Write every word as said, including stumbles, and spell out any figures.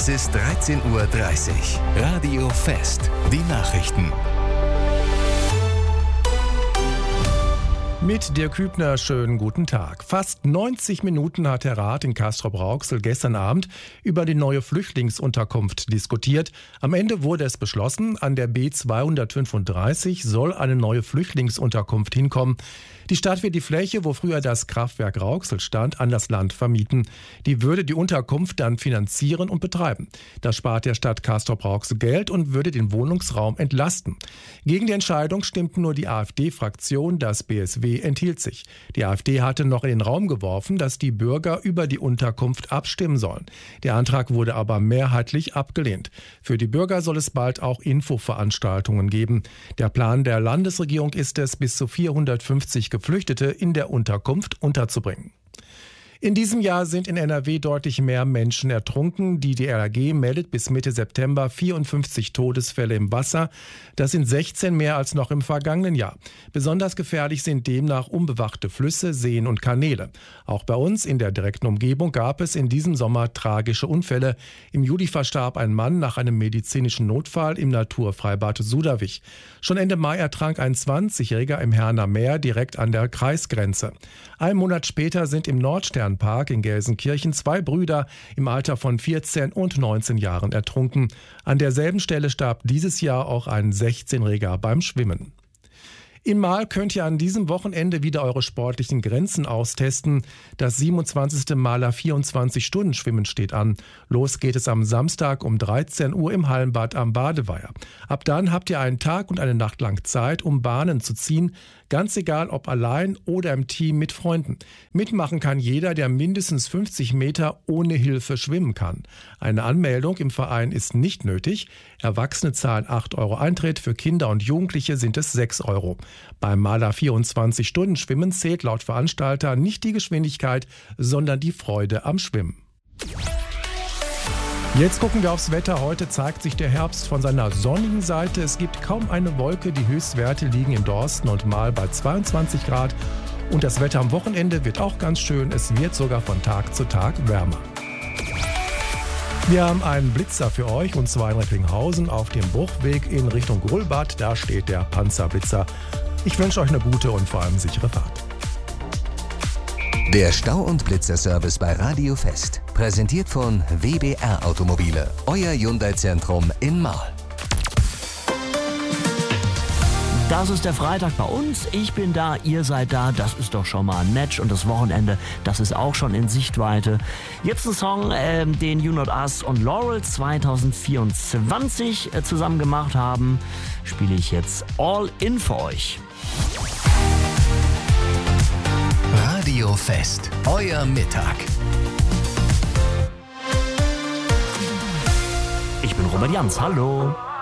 Es ist dreizehn Uhr dreißig. Radio Fest. Die Nachrichten. Mit Dirk Hübner, schönen guten Tag. Fast neunzig Minuten hat der Rat in Castrop-Rauxel gestern Abend über die neue Flüchtlingsunterkunft diskutiert. Am Ende wurde es beschlossen, an der B zweihundertfünfunddreißig soll eine neue Flüchtlingsunterkunft hinkommen. Die Stadt wird die Fläche, wo früher das Kraftwerk Rauxel stand, an das Land vermieten. Die würde die Unterkunft dann finanzieren und betreiben. Das spart der Stadt Castrop-Rauxel Geld und würde den Wohnungsraum entlasten. Gegen die Entscheidung stimmten nur die AfD-Fraktion, das B S W enthielt sich. Die AfD hatte noch in den Raum geworfen, dass die Bürger über die Unterkunft abstimmen sollen. Der Antrag wurde aber mehrheitlich abgelehnt. Für die Bürger soll es bald auch Infoveranstaltungen geben. Der Plan der Landesregierung ist es, bis zu vierhundertfünfzig Geflüchtete in der Unterkunft unterzubringen. In diesem Jahr sind in N R W deutlich mehr Menschen ertrunken. Die D L R G meldet bis Mitte September vierundfünfzig Todesfälle im Wasser. Das sind sechzehn mehr als noch im vergangenen Jahr. Besonders gefährlich sind demnach unbewachte Flüsse, Seen und Kanäle. Auch bei uns in der direkten Umgebung gab es in diesem Sommer tragische Unfälle. Im Juli verstarb ein Mann nach einem medizinischen Notfall im Naturfreibad Suderwich. Schon Ende Mai ertrank ein zwanzigjähriger im Herner Meer direkt an der Kreisgrenze. Ein Monat später sind im Nordsternpark in Gelsenkirchen zwei Brüder im Alter von vierzehn und neunzehn Jahren ertrunken. An derselben Stelle starb dieses Jahr auch ein sechzehnjähriger beim Schwimmen. Im Mahl könnt ihr an diesem Wochenende wieder eure sportlichen Grenzen austesten. Das siebenundzwanzigste Maler vierundzwanzig-Stunden-Schwimmen steht an. Los geht es am Samstag um dreizehn Uhr im Hallenbad am Badeweiher. Ab dann habt ihr einen Tag und eine Nacht lang Zeit, um Bahnen zu ziehen. Ganz egal, ob allein oder im Team mit Freunden. Mitmachen kann jeder, der mindestens fünfzig Meter ohne Hilfe schwimmen kann. Eine Anmeldung im Verein ist nicht nötig. Erwachsene zahlen acht Euro Eintritt, für Kinder und Jugendliche sind es sechs Euro. Beim Maler vierundzwanzig-Stunden-Schwimmen zählt laut Veranstalter nicht die Geschwindigkeit, sondern die Freude am Schwimmen. Jetzt gucken wir aufs Wetter. Heute zeigt sich der Herbst von seiner sonnigen Seite. Es gibt kaum eine Wolke. Die Höchstwerte liegen in Dorsten und Mahl bei zweiundzwanzig Grad. Und das Wetter am Wochenende wird auch ganz schön. Es wird sogar von Tag zu Tag wärmer. Wir haben einen Blitzer für euch, und zwar in Recklinghausen auf dem Bruchweg in Richtung Grulbad. Da steht der Panzerblitzer. Ich wünsche euch eine gute und vor allem sichere Fahrt. Der Stau- und Blitzerservice bei Radio Fest. Präsentiert von W B R Automobile. Euer Hyundai-Zentrum in Mahl. Das ist der Freitag bei uns. Ich bin da, ihr seid da. Das ist doch schon mal ein Match. Und das Wochenende, das ist auch schon in Sichtweite. Jetzt ein Song, äh, den You Not Us und Laurel zwanzig vierundzwanzig äh, zusammen gemacht haben. Spiele ich jetzt All In für euch. Radio Fest. Euer Mittag. Ich bin Robert Jans. Hallo.